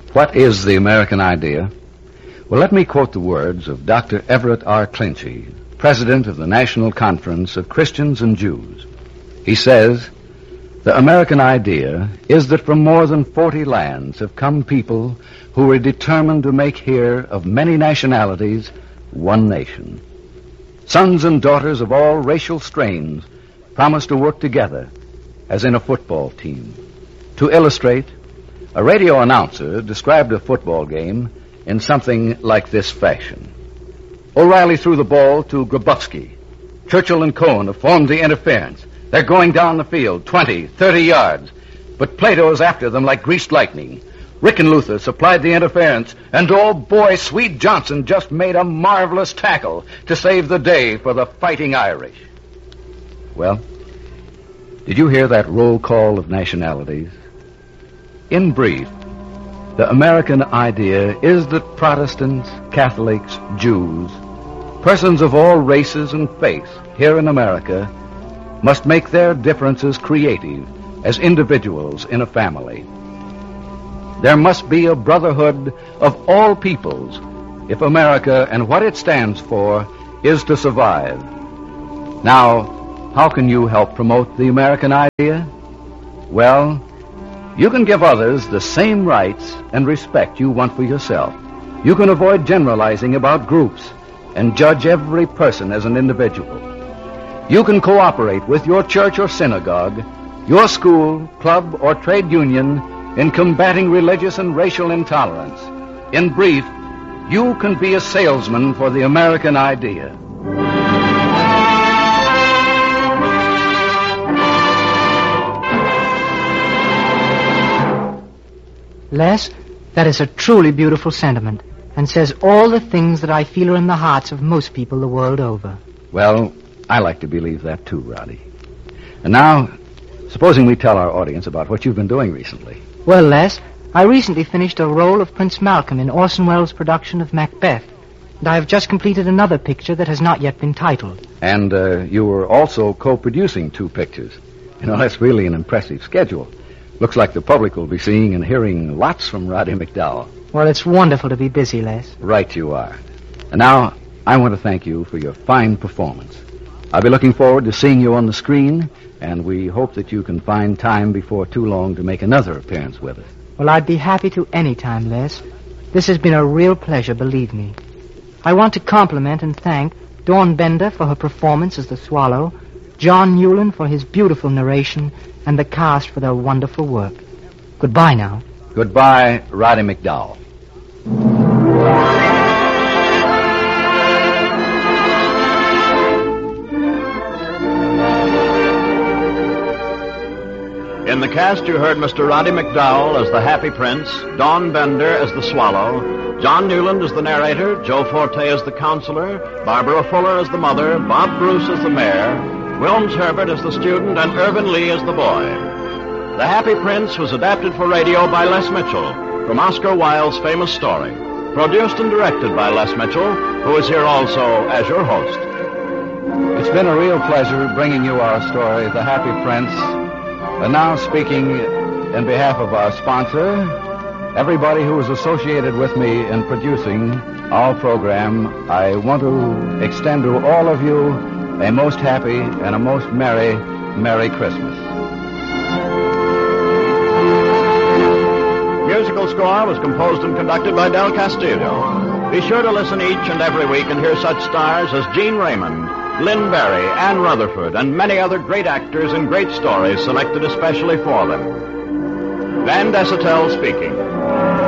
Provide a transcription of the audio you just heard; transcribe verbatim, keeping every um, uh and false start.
What is the American idea? Well, let me quote the words of Doctor Everett R. Clinchy, president of the National Conference of Christians and Jews. He says, "The American idea is that from more than forty lands have come people who are determined to make here of many nationalities one nation. Sons and daughters of all racial strains promise to work together as in a football team. To illustrate, a radio announcer described a football game in something like this fashion. O'Reilly threw the ball to Grabowski. Churchill and Cohen have formed the interference. They're going down the field, twenty, thirty yards. But Plato's after them like greased lightning. Rick and Luther supplied the interference, and oh boy, Swede Johnson just made a marvelous tackle to save the day for the Fighting Irish." Well, did you hear that roll call of nationalities? In brief, the American idea is that Protestants, Catholics, Jews, persons of all races and faiths here in America must make their differences creative as individuals in a family. There must be a brotherhood of all peoples if America and what it stands for is to survive. Now, how can you help promote the American idea? Well, you can give others the same rights and respect you want for yourself. You can avoid generalizing about groups and judge every person as an individual. You can cooperate with your church or synagogue, your school, club, or trade union in combating religious and racial intolerance. In brief, you can be a salesman for the American idea. Les, that is a truly beautiful sentiment and says all the things that I feel are in the hearts of most people the world over. Well, I like to believe that too, Roddy. And now, supposing we tell our audience about what you've been doing recently. Well, Les, I recently finished a role of Prince Malcolm in Orson Welles' production of Macbeth, and I have just completed another picture that has not yet been titled. And uh, you were also co-producing two pictures. You know, that's really an impressive schedule. Looks like the public will be seeing and hearing lots from Roddy McDowall. Well, it's wonderful to be busy, Les. Right you are. And now, I want to thank you for your fine performance. I'll be looking forward to seeing you on the screen, and we hope that you can find time before too long to make another appearance with us. Well, I'd be happy to any time, Les. This has been a real pleasure, believe me. I want to compliment and thank Dawn Bender for her performance as the Swallow, John Newland for his beautiful narration, and the cast for their wonderful work. Goodbye now. Goodbye, Roddy McDowall. In the cast, you heard Mister Roddy McDowall as the Happy Prince, Dawn Bender as the Swallow, John Newland as the narrator, Joe Forte as the counselor, Barbara Fuller as the mother, Bob Bruce as the mayor, Wilms Herbert as the student, and Irvin Lee as the boy. The Happy Prince was adapted for radio by Les Mitchell from Oscar Wilde's famous story. Produced and directed by Les Mitchell, who is here also as your host. It's been a real pleasure bringing you our story, The Happy Prince. And now speaking in behalf of our sponsor, everybody who is associated with me in producing our program, I want to extend to all of you a most happy and a most merry, Merry Christmas. Musical score was composed and conducted by Del Castillo. Be sure to listen each and every week and hear such stars as Gene Raymond, Lynn Barry, Ann Rutherford, and many other great actors and great stories selected especially for them. Van Dessetel speaking.